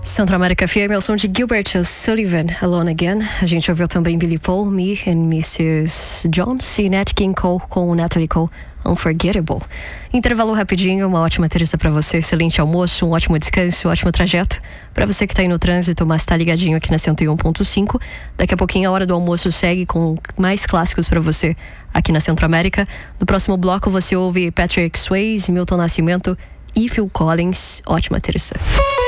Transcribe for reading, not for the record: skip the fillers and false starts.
Centro-América FM é o som de Gilbert Sullivan, Alone Again. A gente ouviu também Billy Paul, Me and Mrs. Jones e Nat King Cole com Natalie Cole, Unforgettable. Intervalo rapidinho, uma ótima terça pra você, excelente almoço, um ótimo descanso, um ótimo trajeto. Pra você que tá aí no trânsito, mas tá ligadinho aqui na 101.5. Daqui a pouquinho a hora do almoço segue com mais clássicos pra você aqui na Centro-América. No próximo bloco você ouve Patrick Swayze, Milton Nascimento e Phil Collins. Ótima terça.